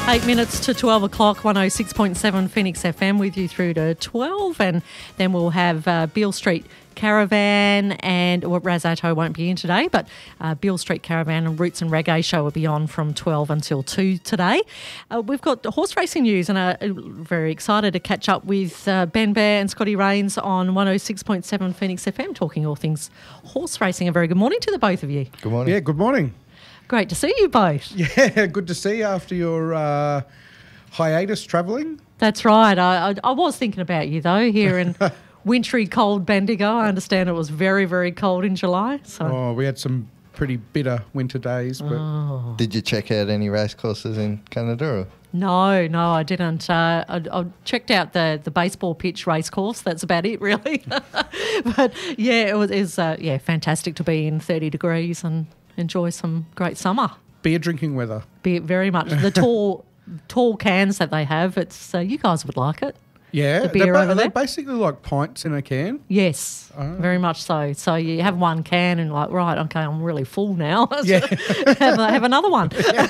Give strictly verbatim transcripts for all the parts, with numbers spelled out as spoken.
Eight minutes to twelve o'clock, one oh six point seven Phoenix F M with you through to twelve, and then we'll have uh, Beale Street Caravan and, well, Razzato won't be in today, but uh, Beale Street Caravan and Roots and Reggae show will be on from twelve until two today. Uh, we've got horse racing news and are very excited to catch up with uh, Ben Bear and Scotty Rains on one oh six point seven Phoenix F M, talking all things horse racing. A very good morning to the both of you. Good morning. Yeah, good morning. Great to see you both. Yeah, good to see you after your uh, hiatus travelling. That's right. I, I, I was thinking about you, though, here in wintry, cold Bendigo. I understand it was very, very cold in July. So. Oh, we had some pretty bitter winter days. But Oh. Did you check out any race courses in Canada? Or? No, no, I didn't. Uh, I, I checked out the, the baseball pitch race course. That's about it, really. But, yeah, it was, it was uh, yeah, fantastic to be in thirty degrees and enjoy some great summer. beer drinking weather. Be very much. The tall tall cans that they have, it's uh, you guys would like it. Yeah, The beer they're, ba- over they're there? basically like pints in a can. Yes, Oh. very much so. So you have one can and like, right, okay, I'm really full now. Yeah. have, have another one.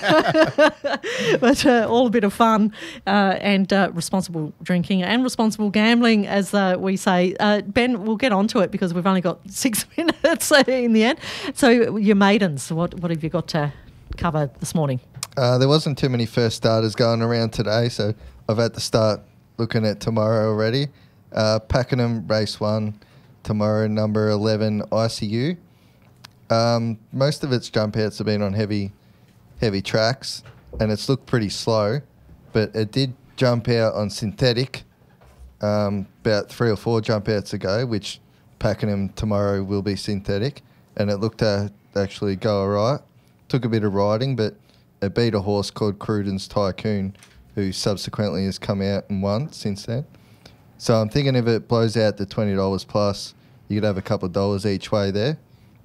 But uh, all a bit of fun uh, and uh, responsible drinking and responsible gambling, as uh, we say. Uh, Ben, we'll get onto it because we've only got six minutes in the end. So your maidens, what, what have you got to cover this morning? Uh, there wasn't too many first starters going around today, so I've had to start looking at tomorrow already. Uh, Pakenham race one tomorrow, number eleven I C U. Um, most of its jump outs have been on heavy, heavy tracks, and it's looked pretty slow, but it did jump out on synthetic um, about three or four jump outs ago, which Pakenham tomorrow will be synthetic, and it looked to actually go all right. Took a bit of riding, but it beat a horse called Cruden's Tycoon, who subsequently has come out and won since then. So I'm thinking if it blows out to twenty dollars plus, you could have a couple of dollars each way there.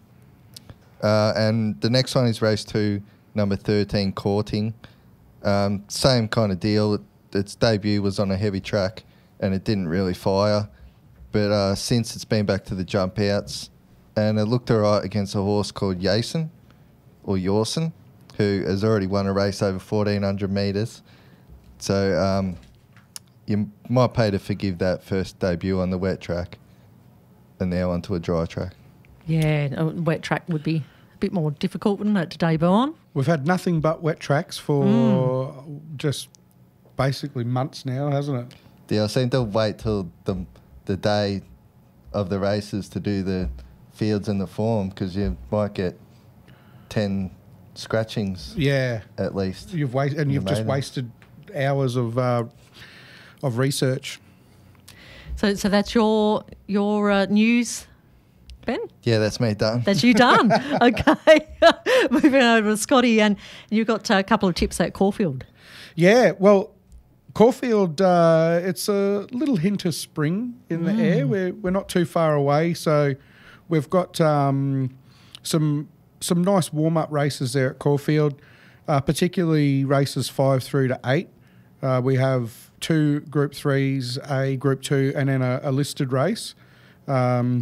Uh, and the next one is race two, number thirteen, Courting. Um, same kind of deal. It, its debut was on a heavy track and it didn't really fire. But uh, since it's been back to the jump outs, and it looked all right against a horse called Yason, or Yorson, who has already won a race over fourteen hundred metres. So um, you might pay to forgive that first debut on the wet track and now onto a dry track. Yeah, a wet track would be a bit more difficult, wouldn't it, to debut on? We've had nothing but wet tracks for mm. just basically months now, hasn't it? Yeah, I seem to wait till the the day of the races to do the fields and the form, because you might get ten scratchings Yeah. at least. You've wasted, and you've just maiden. wasted hours of uh, of research. So, so that's your your uh, news, Ben? Yeah, that's me done. That's you done. Okay. Moving over to Scotty, and you've got a couple of tips at Caulfield. Yeah, well, Caulfield, uh, it's a little hint of spring in the air. We're we're not too far away, so we've got um, some some nice warm up races there at Caulfield, uh, particularly races five through to eight. Uh, we have two Group threes, a Group two, and then a, a listed race. Um,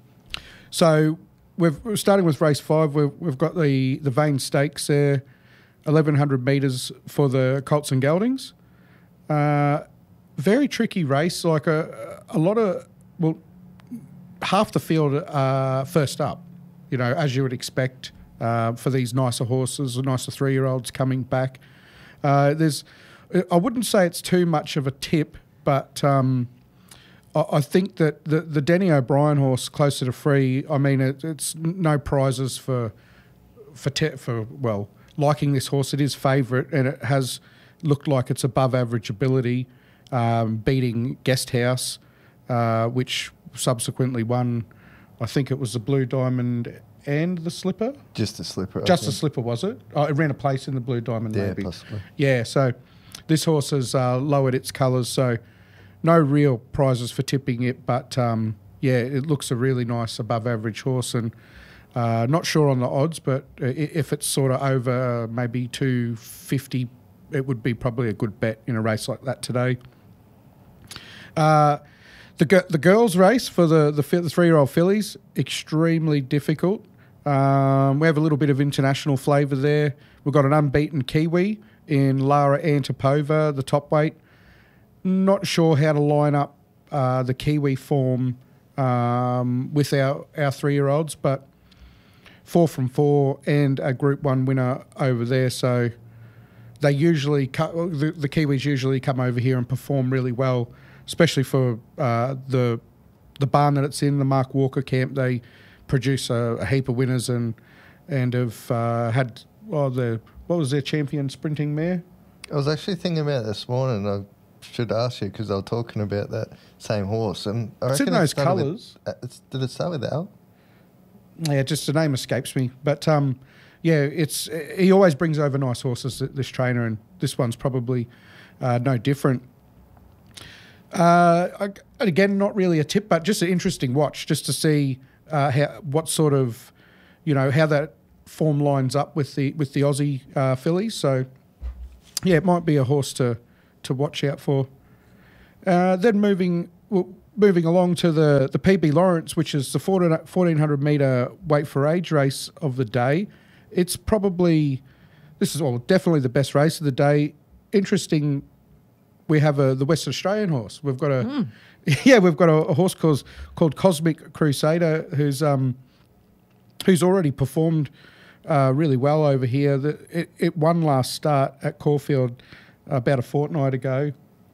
so we've, we're starting with race five. We've, we've got the, the Vane Stakes there, eleven hundred metres for the Colts and Geldings. Uh, very tricky race, like a, a lot of, well, half the field are first up, you know, as you would expect uh, for these nicer horses, nicer three-year-olds coming back. Uh, there's... I wouldn't say it's too much of a tip, but um, I, I think that the, the Denny O'Brien horse, Closer to Free, I mean, it, it's no prizes for, for, te- for, well, liking this horse. It is favourite, and it has looked like it's above average ability, um, beating Guest House, uh, which subsequently won, I think it was the Blue Diamond and the Slipper. Just a slipper. I Just the think. Slipper, was it? Oh, it ran a place in the Blue Diamond, Yeah, maybe. possibly. Yeah, so this horse has uh, lowered its colours, so no real prizes for tipping it, but um, yeah, it looks a really nice above average horse, and uh, not sure on the odds, but i- if it's sort of over uh, maybe two fifty, it would be probably a good bet in a race like that today. Uh, the gi- the girls' race for the, the, fi- the three-year-old fillies, extremely difficult. Um, we have a little bit of international flavour there. We've got an unbeaten Kiwi in Lara Antipova, the top weight. Not sure how to line up uh, the Kiwi form um, with our, our three-year-olds, but four from four and a Group One winner over there. So they usually co- the, the Kiwis usually come over here and perform really well, especially for uh, the the barn that it's in, the Mark Walker camp. They produce a, a heap of winners and and have uh, had well the what was their champion sprinting mare? I was actually thinking about it this morning. I should ask you because they were talking about that same horse, and I It's in reckon those started with- colours. uh, it's- Did it start with Al? Yeah, just the name escapes me. But um, yeah, it's he always brings over nice horses, this trainer, and this one's probably uh, no different. Uh, I- again, not really a tip, but just an interesting watch, just to see uh, how what sort of, you know, how that form lines up with the with the Aussie uh, fillies. So yeah, it might be a horse to to watch out for. Uh, then moving well, moving along to the, the P B Lawrence, which is the fourteen hundred metre weight for age race of the day. It's probably, this is well, definitely the best race of the day. Interesting, we have a the Western Australian horse. We've got a, mm. yeah, we've got a, a horse called, called Cosmic Crusader who's um who's already performed uh, really well over here. The, it, it won last start at Caulfield about a fortnight ago,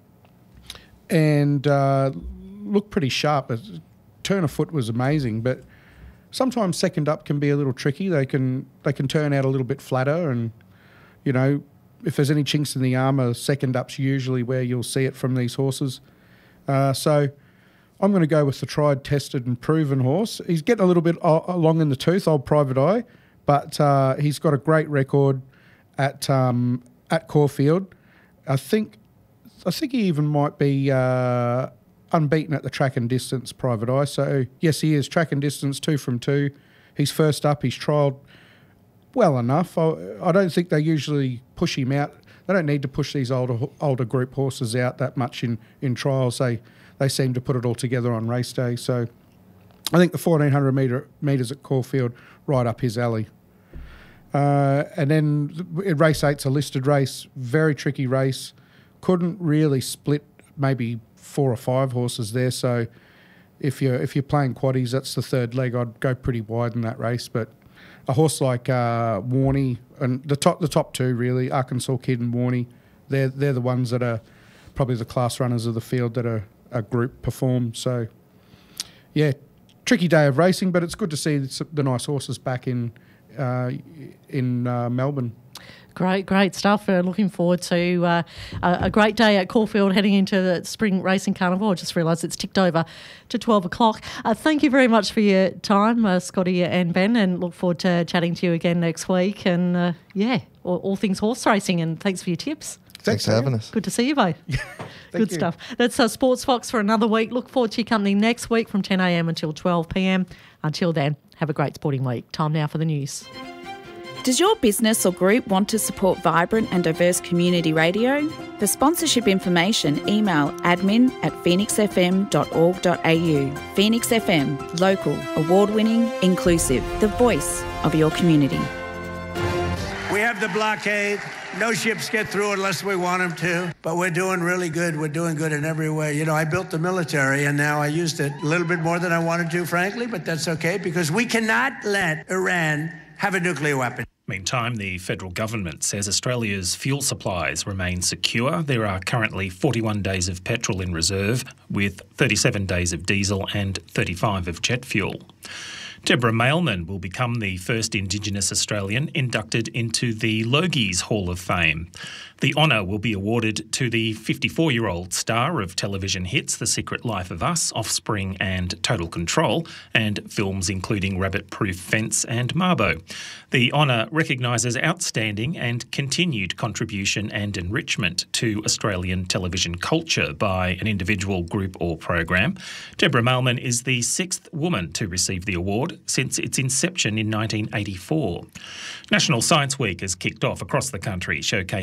and uh, looked pretty sharp. The turn of foot was amazing, but sometimes second up can be a little tricky. They can they can turn out a little bit flatter, and you know, if there's any chinks in the armour, second up's usually where you'll see it from these horses. Uh, so I'm going to go with the tried, tested and proven horse. He's getting a little bit along in the tooth, old Private Eye, but uh, he's got a great record at um, at Caulfield. I think I think he even might be uh, unbeaten at the track and distance, Private Eye. So yes, he is track and distance, two from two. He's first up. He's trialled well enough. I, I don't think they usually push him out. They don't need to push these older older group horses out that much in, in trials. They they seem to put it all together on race day. So I think the fourteen hundred metre metres at Caulfield, right up his alley. Uh, and then race eight's a listed race, very tricky race. Couldn't really split maybe four or five horses there. So if you're if you're playing quaddies, that's the third leg. I'd go pretty wide in that race. But a horse like uh, Warney and the top the top two really, Arkansas Kid and Warney, they're they're the ones that are probably the class runners of the field that are a group perform. So yeah, tricky day of racing, but it's good to see the nice horses back in uh, in uh, Melbourne. Great, great stuff. Uh, looking forward to uh, a, a great day at Caulfield heading into the Spring Racing Carnival. I just realised it's ticked over to twelve o'clock. Uh, thank you very much for your time, uh, Scotty and Ben, and look forward to chatting to you again next week. And, uh, yeah, all, all things horse racing, and thanks for your tips. Thanks, Thanks for having us. Good to see you both. Good you. stuff. That's uh, Sports Fox for another week. Look forward to your company next week from ten a.m. until twelve p.m. Until then, have a great sporting week. Time now for the news. Does your business or group want to support vibrant and diverse community radio? For sponsorship information, email admin at phoenix f m dot org dot a u. Phoenix F M, local, award-winning, inclusive, the voice of your community. We have the blockade. No ships get through unless we want them to. But we're doing really good. We're doing good in every way. You know, I built the military, and now I used it a little bit more than I wanted to, frankly, but that's okay, because we cannot let Iran have a nuclear weapon. Meantime, the federal government says Australia's fuel supplies remain secure. There are currently forty-one days of petrol in reserve, with thirty-seven days of diesel and thirty-five of jet fuel. Deborah Mailman will become the first Indigenous Australian inducted into the Logies Hall of Fame. The honour will be awarded to the fifty-four-year-old star of television hits The Secret Life of Us, Offspring and Total Control, and films including Rabbit Proof Fence and Mabo. The honour recognises outstanding and continued contribution and enrichment to Australian television culture by an individual, group or program. Deborah Mailman is the sixth woman to receive the award since its inception in nineteen eighty-four. National Science Week has kicked off across the country, showcasing how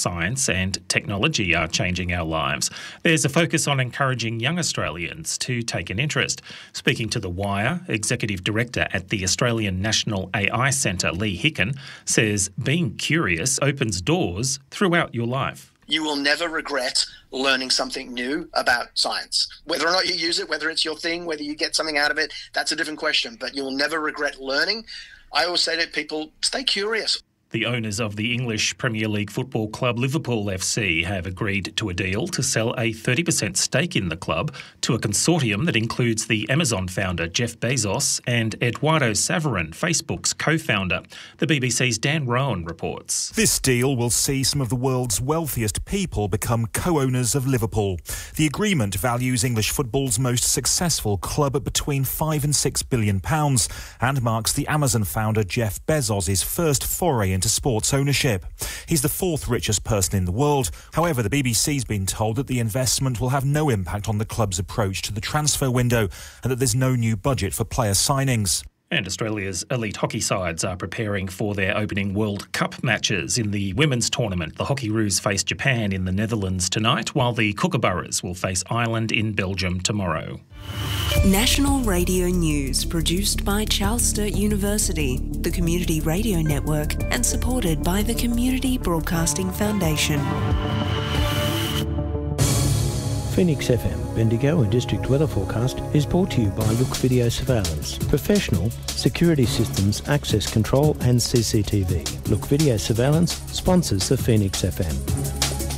science and technology are changing our lives. There's a focus on encouraging young Australians to take an interest. Speaking to The Wire, Executive Director at the Australian National A I Centre, Lee Hicken, says being curious opens doors throughout your life. You will never regret learning something new about science. Whether or not you use it, whether it's your thing, whether you get something out of it, that's a different question, but you will never regret learning. I always say to people, stay curious. The owners of the English Premier League football club Liverpool F C have agreed to a deal to sell a thirty percent stake in the club to a consortium that includes the Amazon founder Jeff Bezos and Eduardo Saverin, Facebook's co-founder. The B B C's Dan Rowan reports. This deal will see some of the world's wealthiest people become co-owners of Liverpool. The agreement values English football's most successful club at between five and six billion pounds and marks the Amazon founder Jeff Bezos' first foray into sports ownership. He's the fourth richest person in the world. However, the B B C's been told that the investment will have no impact on the club's approach to the transfer window and that there's no new budget for player signings. And Australia's elite hockey sides are preparing for their opening World Cup matches. In the women's tournament, the Hockeyroos face Japan in the Netherlands tonight, while the Kookaburras will face Ireland in Belgium tomorrow. National Radio News, produced by Charles Sturt University, the Community Radio Network, and supported by the Community Broadcasting Foundation. Phoenix F M Bendigo and District Weather Forecast is brought to you by Look Video Surveillance, professional security systems, access control and C C T V. Look Video Surveillance sponsors the Phoenix F M.